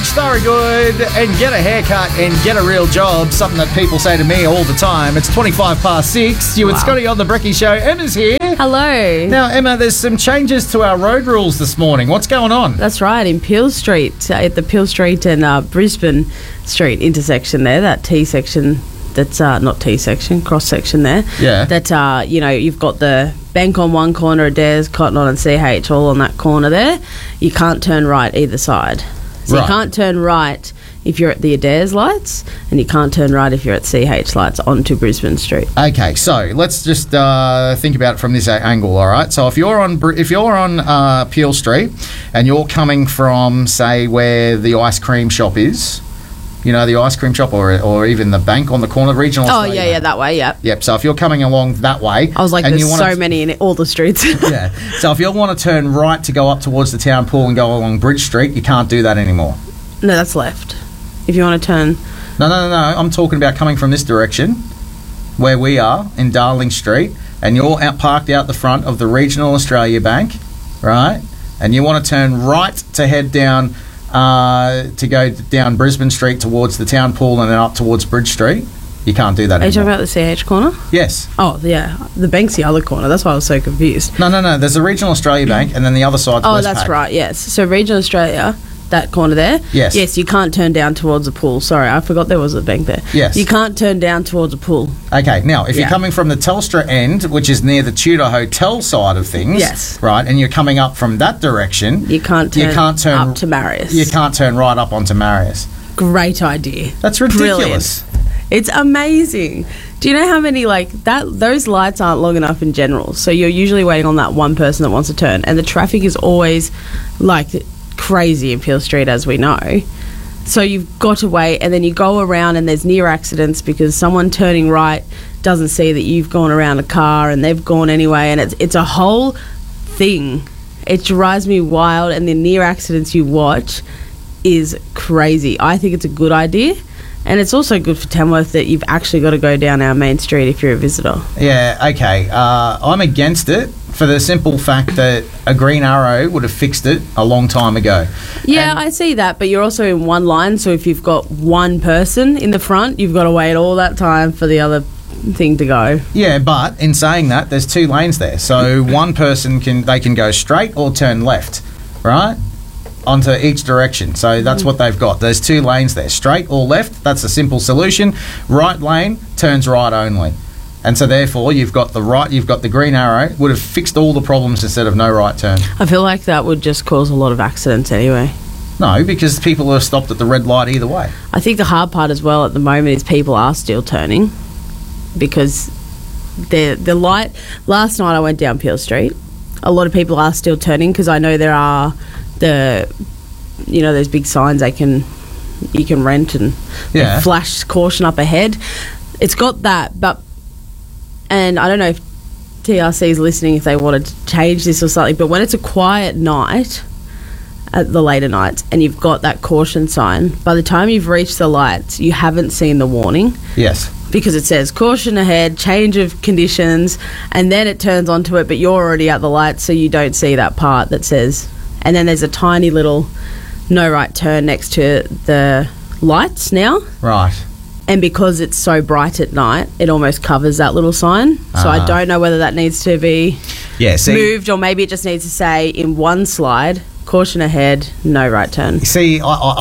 George Thorogood and get a haircut and get a real job. Something that people say to me all the time. It's 6:25. You and Scotty on the Brekkie Show. Emma's here. Hello. Now, Emma, there's some changes to our road rules this morning. What's going on? That's right. In Peel Street, at the Peel Street and Brisbane Street intersection there, that T section, that's not T section, cross section there. Yeah. That, you've got the bank on one corner, Adairs, Cotton On and CH all on that corner there. You can't turn right either side. So Right. you can't turn right if you're at the Adairs lights, and you can't turn right if you're at CH lights onto Brisbane Street. Okay, so let's just think about it from this angle, all right? So if you're on Peel Street and you're coming from, say, where the ice cream shop is, you know, the ice cream shop or even the bank on the corner, Regional Australia Yeah, Bank. that way, yeah. Yep, so if you're coming along that way... I was like, and there's you wanna so many in all the streets. Yeah, so if you want to turn right to go up towards the town pool and go along Bridge Street, you can't do that anymore. No, that's left. If you want to turn... No, I'm talking about coming from this direction, where we are, in Darling Street, and you're parked out the front of the Regional Australia Bank, right? And you want to turn right to head down, to go down Brisbane Street towards the town pool and then up towards Bridge Street. You can't do that Are you anymore. talking about the CH corner? Yes. Oh, yeah. The bank's the other corner. That's why I was so confused. No. There's the Regional Australia Bank, and then the other side's Oh, Westpac. that's right, yes. So Regional Australia, that corner there? Yes. Yes, you can't turn down towards the pool. Sorry, I forgot there was a bank there. Yes. You can't turn down towards the pool. Okay, now, if you're Yeah. coming from the Telstra end, which is near the Tudor Hotel side of things, Yes. right, and you're coming up from that direction, You can't turn up to Marius. You can't turn right up onto Marius. Great idea. That's ridiculous. Brilliant. It's amazing. Do you know how many, those lights aren't long enough in general, so you're usually waiting on that one person that wants to turn, and the traffic is always, crazy in Peel Street, as we know. So you've got to wait, and then you go around and there's near accidents because someone turning right doesn't see that you've gone around a car and they've gone anyway, and it's a whole thing. It drives me wild, and the near accidents you watch is crazy. I think it's a good idea, and it's also good for Tamworth that you've actually got to go down our main street if you're a visitor. Yeah, okay. I'm against it for the simple fact that a green arrow would have fixed it a long time ago. Yeah, And- I see that, but you're also in one line, so if you've got one person in the front, you've got to wait all that time for the other thing to go. Yeah, but in saying that, there's two lanes there. So one person can go straight or turn left, right? Onto each direction. So that's what they've got. There's two lanes there, straight or left. That's a simple solution. Right lane turns right only. And so therefore you've got the green arrow, would have fixed all the problems instead of no right turn. I feel like that would just cause a lot of accidents anyway. No, because people are stopped at the red light either way. I think the hard part as well at the moment is people are still turning because the light... Last night I went down Peel Street. A lot of people are still turning because I know there are those big signs you can rent and Yeah. flash caution up ahead. It's got that, and I don't know if TRC is listening if they wanted to change this or something, but when it's a quiet night, at the later nights, and you've got that caution sign, by the time you've reached the lights, you haven't seen the warning Yes. because it says caution ahead, change of conditions, and then it turns onto it, but you're already at the lights, so you don't see that part that says... And then there's a tiny little no right turn next to the lights now. Right. And because it's so bright at night, it almost covers that little sign. So I don't know whether that needs to be moved, or maybe it just needs to say in one slide, caution ahead, no right turn. See,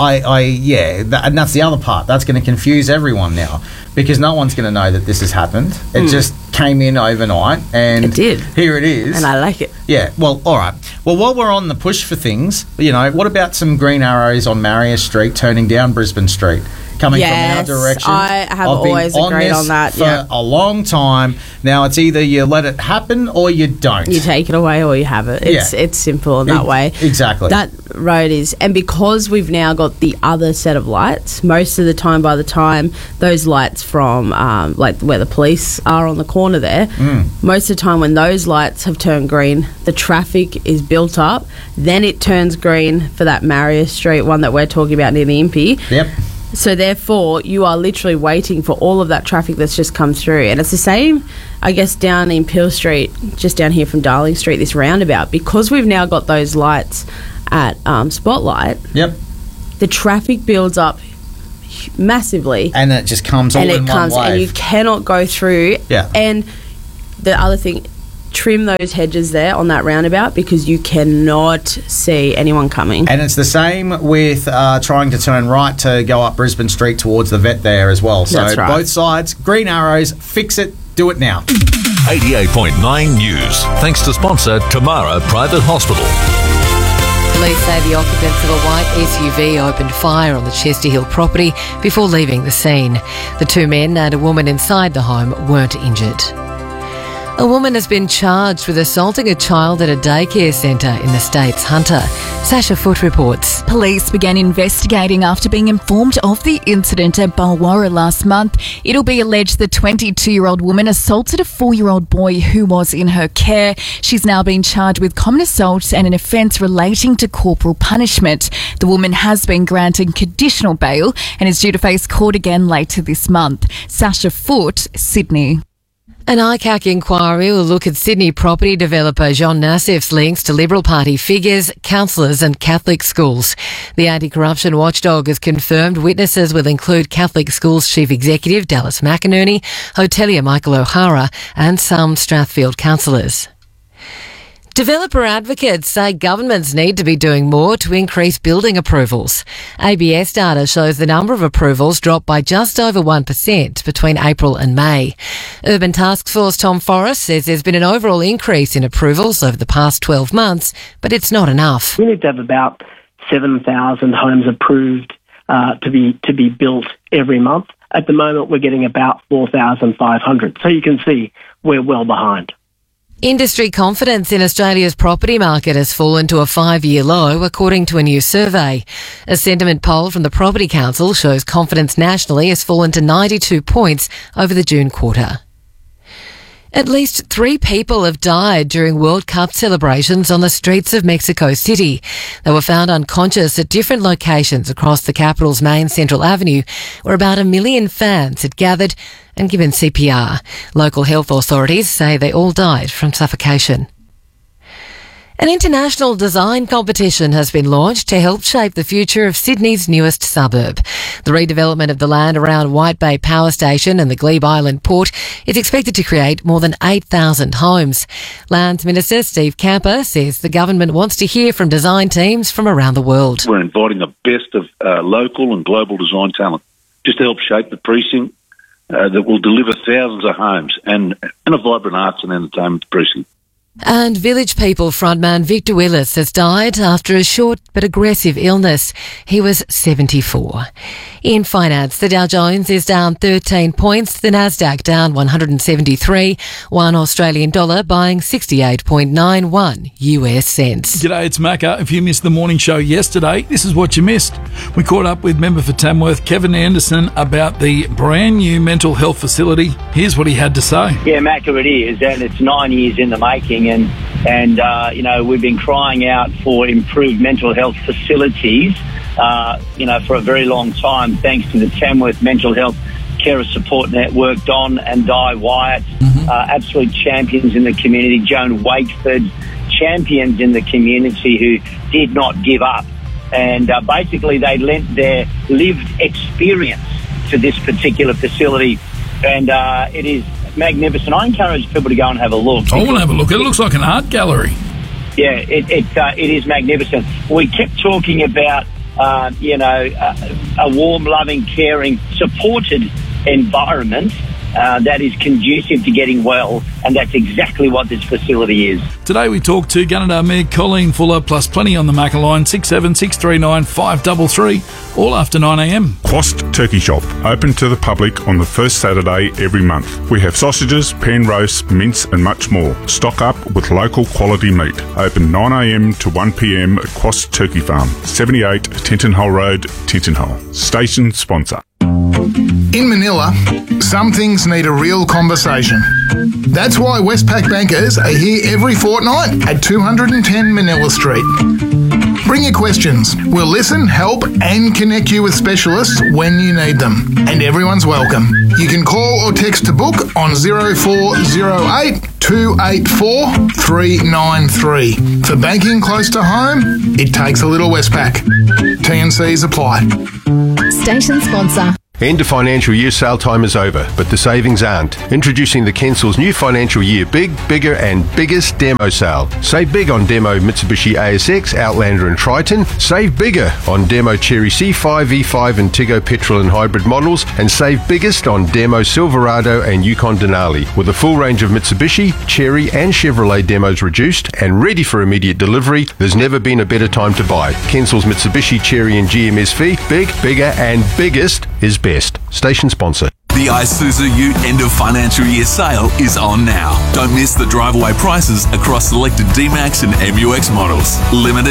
and that's the other part. That's going to confuse everyone now because no one's going to know that this has happened. It just came in overnight, and It did. Here it is. And I like it. Yeah, well, all right. Well, while we're on the push for things, what about some green arrows on Marius Street turning down Brisbane Street? Coming from our direction. I have I've been always agreed this on that, for yeah. a long time. Now it's either you let it happen or you don't. You take it away or you have it. It's simple in that way. Exactly. That road is, and because we've now got the other set of lights, most of the time, by the time those lights from where the police are on the corner there, most of the time when those lights have turned green, the traffic is built up. Then it turns green for that Marius Street one that we're talking about near the Impey. Yep. So therefore, you are literally waiting for all of that traffic that's just come through. And it's the same, I guess, down in Peel Street, just down here from Darling Street, this roundabout. Because we've now got those lights at Spotlight, Yep. the traffic builds up massively, and it just comes all in one wave. And you cannot go through. Yeah. And the other thing, trim those hedges there on that roundabout because you cannot see anyone coming. And it's the same with trying to turn right to go up Brisbane Street towards the vet there as well. So That's right. Both sides, green arrows, fix it, do it now. 88.9 News. Thanks to sponsor Tamara Private Hospital. Police say the occupants of a white SUV opened fire on the Chester Hill property before leaving the scene. The two men and a woman inside the home weren't injured. A woman has been charged with assaulting a child at a daycare centre in the state's Hunter. Sasha Foote reports. Police began investigating after being informed of the incident at Bulwarra last month. It'll be alleged the 22-year-old woman assaulted a 4-year-old boy who was in her care. She's now been charged with common assault and an offence relating to corporal punishment. The woman has been granted conditional bail and is due to face court again later this month. Sasha Foote, Sydney. An ICAC inquiry will look at Sydney property developer John Nassif's links to Liberal Party figures, councillors and Catholic schools. The anti-corruption watchdog has confirmed witnesses will include Catholic Schools Chief Executive Dallas McInerney, hotelier Michael O'Hara and some Strathfield councillors. Developer advocates say governments need to be doing more to increase building approvals. ABS data shows the number of approvals dropped by just over 1% between April and May. Urban Task Force Tom Forrest says there's been an overall increase in approvals over the past 12 months, but it's not enough. We need to have about 7,000 homes approved to be built every month. At the moment, we're getting about 4,500. So you can see we're well behind. Industry confidence in Australia's property market has fallen to a 5-year low, according to a new survey. A sentiment poll from the Property Council shows confidence nationally has fallen to 92 points over the June quarter. At least 3 people have died during World Cup celebrations on the streets of Mexico City. They were found unconscious at different locations across the capital's main Central Avenue, where about 1 million fans had gathered and given CPR. Local health authorities say they all died from suffocation. An international design competition has been launched to help shape the future of Sydney's newest suburb. The redevelopment of the land around White Bay Power Station and the Glebe Island Port is expected to create more than 8,000 homes. Lands Minister Steve Camper says the government wants to hear from design teams from around the world. We're inviting the best of local and global design talent just to help shape the precinct that will deliver thousands of homes and a vibrant arts and entertainment precinct. And Village People frontman Victor Willis has died after a short but aggressive illness. He was 74. In finance, the Dow Jones is down 13 points, the Nasdaq down 173, $1 Australian dollar buying 68.91 US cents. G'day, it's Macca. If you missed the morning show yesterday, this is what you missed. We caught up with member for Tamworth, Kevin Anderson, about the brand new mental health facility. Here's what he had to say. Yeah, Macca, it is, and it's 9 years in the making. And you know, we've been crying out for improved mental health facilities, you know, for a very long time, thanks to the Tamworth Mental Health Carer Support Network, Don and Di Wyatt, absolute champions in the community, Joan Wakeford, champions in the community who did not give up. And basically they lent their lived experience to this particular facility, and it is magnificent. I encourage people to go and have a look. I want to have a look. It looks like an art gallery. Yeah, it is magnificent. We kept talking about, you know, a warm, loving, caring, supported environment that is conducive to getting well, and that's exactly what this facility is. Today we talked to Gunnedah Mayor Colleen Fuller, plus plenty on the Macca line, 67639 533, all after 9am. Quast Turkey Shop, open to the public on the first Saturday every month. We have sausages, pan roasts, mince and much more. Stock up with local quality meat. Open 9am to 1pm at Quast Turkey Farm, 78 Tinton Hole Road, Tinton Hole. Station sponsor. In Manila, some things need a real conversation. That's why Westpac bankers are here every fortnight at 210 Manila Street. Bring your questions. We'll listen, help and connect you with specialists when you need them. And everyone's welcome. You can call or text to book on 0408 284 393. For banking close to home, it takes a little Westpac. T&Cs apply. Station sponsor. End of financial year sale time is over, but the savings aren't. Introducing the Kensel's new financial year big, bigger and biggest demo sale. Save big on demo Mitsubishi ASX, Outlander and Triton. Save bigger on demo Chery C5, E5 and Tiggo petrol and hybrid models. And save biggest on demo Silverado and Yukon Denali. With a full range of Mitsubishi, Chery and Chevrolet demos reduced and ready for immediate delivery, there's never been a better time to buy. Kensel's Mitsubishi, Chery and GMSV, big, bigger and biggest is best. Station sponsor. The Isuzu Ute end of financial year sale is on now. Don't miss the drive-away prices across selected D-Max and MUX models. Limited